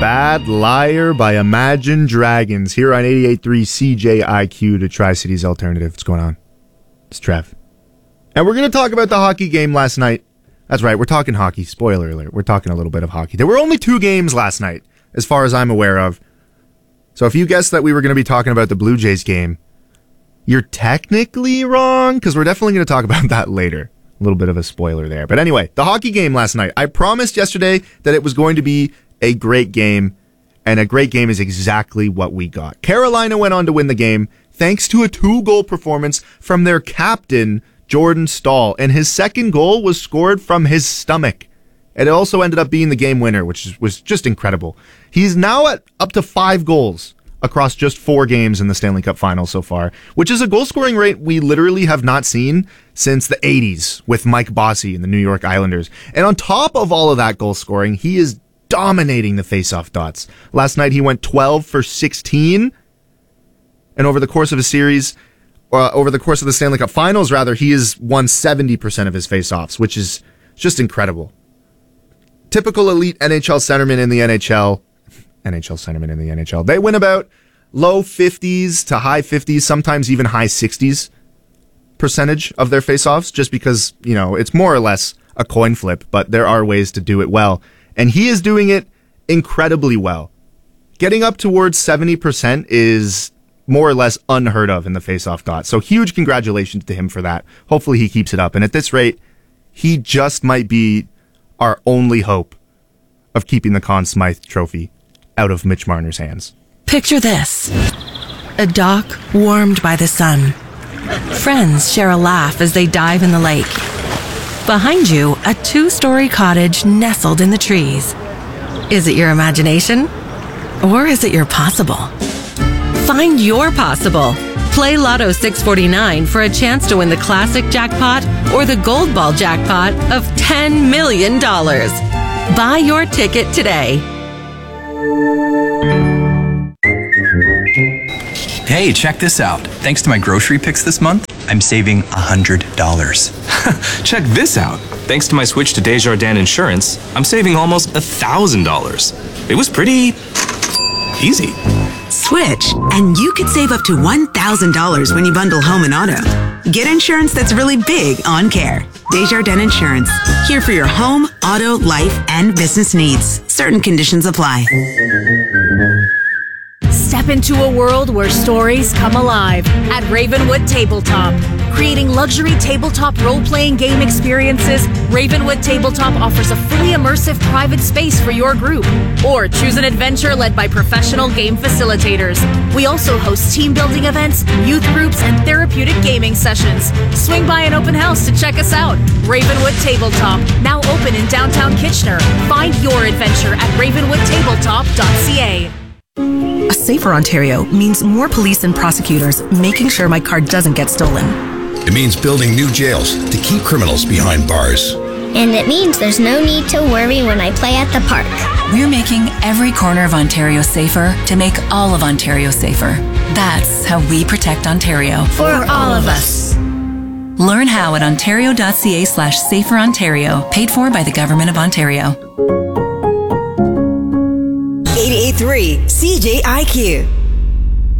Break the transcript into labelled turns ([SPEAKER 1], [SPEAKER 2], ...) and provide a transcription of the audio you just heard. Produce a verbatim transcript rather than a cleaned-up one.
[SPEAKER 1] Bad Liar by Imagine Dragons here on eighty-eight point three C J I Q to Tri-Cities Alternative. What's going on? It's Trev. And we're going to talk about the hockey game last night. That's right, we're talking hockey. Spoiler alert, we're talking a little bit of hockey. There were only two games last night, as far as I'm aware of. So if you guessed that we were going to be talking about the Blue Jays game, you're technically wrong, because we're definitely going to talk about that later. A little bit of a spoiler there. But anyway, the hockey game last night. I promised yesterday that it was going to be a great game, and a great game is exactly what we got. Carolina went on to win the game thanks to a two-goal performance from their captain, Jordan Staal, and his second goal was scored from his stomach. And it also ended up being the game winner, which was just incredible. He's now at up to five goals across just four games in the Stanley Cup Finals so far, which is a goal-scoring rate we literally have not seen since the eighties with Mike Bossy and the New York Islanders. And on top of all of that goal scoring, he is dominating the face-off dots. Last night he went twelve for sixteen, and over the course of a series, uh, over the course of the Stanley Cup Finals, rather, he has won seventy percent of his face-offs, which is just incredible. Typical elite N H L centerman in the N H L. N H L centerman in the N H L. They win about low fifties to high fifties, sometimes even high sixties percentage of their face-offs, just because, you know, it's more or less a coin flip, but there are ways to do it well. And he is doing it incredibly well. Getting up towards seventy percent is more or less unheard of in the face-off dot. So huge congratulations to him for that. Hopefully he keeps it up. And at this rate, he just might be our only hope of keeping the Conn Smythe trophy out of Mitch Marner's hands.
[SPEAKER 2] Picture this. A dock warmed by the sun. Friends share a laugh as they dive in the lake. Behind you, a two-story cottage nestled in the trees. Is it your imagination? Or is it your possible? Find your possible. Play Lotto six forty-nine for a chance to win the classic jackpot or the gold ball jackpot of ten million dollars. Buy your ticket today.
[SPEAKER 3] Hey, check this out. Thanks to my grocery picks this month, I'm saving one hundred dollars.
[SPEAKER 4] Check this out. Thanks to my switch to Desjardins Insurance, I'm saving almost one thousand dollars. It was pretty easy.
[SPEAKER 5] Switch, and you could save up to one thousand dollars when you bundle home and auto. Get insurance that's really big on care. Desjardins Insurance. Here for your home, auto, life, and business needs. Certain conditions apply.
[SPEAKER 6] Step into a world where stories come alive at Ravenwood Tabletop. Creating luxury tabletop role-playing game experiences, Ravenwood Tabletop offers a fully immersive private space for your group. Or choose an adventure led by professional game facilitators. We also host team-building events, youth groups, and therapeutic gaming sessions. Swing by an open house to check us out. Ravenwood Tabletop, now open in downtown Kitchener. Find your adventure at ravenwood tabletop dot c a.
[SPEAKER 2] A safer Ontario means more police and prosecutors making sure my car doesn't get stolen.
[SPEAKER 7] It means building new jails to keep criminals behind bars.
[SPEAKER 8] And it means there's no need to worry when I play at the park.
[SPEAKER 9] We're making every corner of Ontario safer to make all of Ontario safer. That's how we protect Ontario.
[SPEAKER 8] For, For all of us.
[SPEAKER 9] Learn how at ontario.ca slash safer Ontario. Paid for by the Government of Ontario.
[SPEAKER 5] eighty-eight point three C J I Q.